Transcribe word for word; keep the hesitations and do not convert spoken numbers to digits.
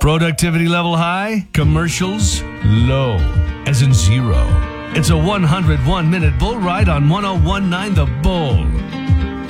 Productivity level high, commercials low, as in zero. It's a one hundred one minute bull ride on one oh one point nine The Bull.